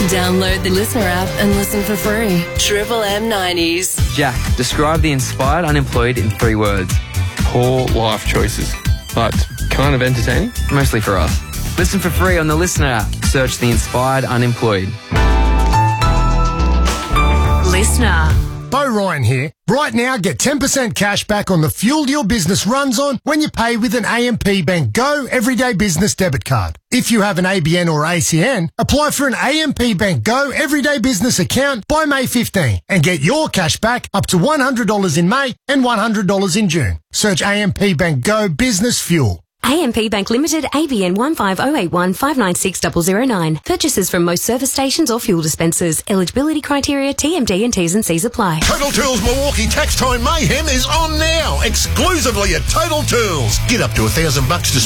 Download the Listener app and listen for free. Triple M 90s. Jack, describe the inspired unemployed in 3 words. Poor life choices, but kind of entertaining. Mostly for us. Listen for free on the Listener app. Search the inspired unemployed. Listener. Bo Ryan here. Right now, get 10% cash back on the fuel your business runs on when you pay with an AMP Bank Go Everyday Business Debit Card. If you have an ABN or ACN, apply for an AMP Bank Go Everyday Business account by May 15 and get your cash back up to $100 in May and $100 in June. Search AMP Bank Go Business Fuel. AMP Bank Limited, ABN 15081 596 009. Purchases from most service stations or fuel dispensers. Eligibility criteria, TMD and T's and C's apply. Total Tools Milwaukee Tax Time Mayhem is on now, exclusively at Total Tools. Get up to $1,000 to